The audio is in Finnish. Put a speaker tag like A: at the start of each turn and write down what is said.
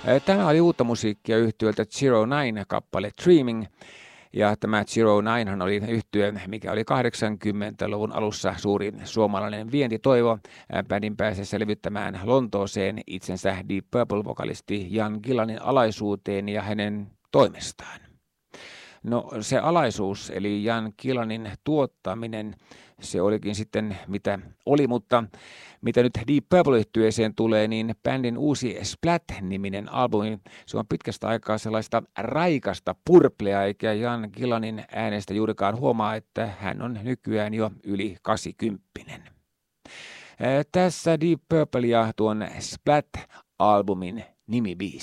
A: Tämä oli uutta musiikkia yhtyöltä Zero Nine kappale Dreaming. Ja tämä Zero Ninehan oli yhtye, mikä oli 80-luvun alussa suuri suomalainen vientitoivo. Bändin pääsessä levyttämään Lontooseen itsensä Deep Purple-vokalisti Jan Gillanin alaisuuteen ja hänen toimestaan. No se alaisuus, eli Jan Gillanin tuottaminen, se olikin sitten mitä oli, mutta mitä nyt Deep Purple-yhtyeeseen tulee, niin bändin uusi Splat-niminen albumi, se on pitkästä aikaa sellaista raikasta purplea, eikä Jan Gillanin äänestä juurikaan huomaa, että hän on nykyään jo yli 80. Tässä Deep Purple ja tuon Splat-albumin nimibiisi.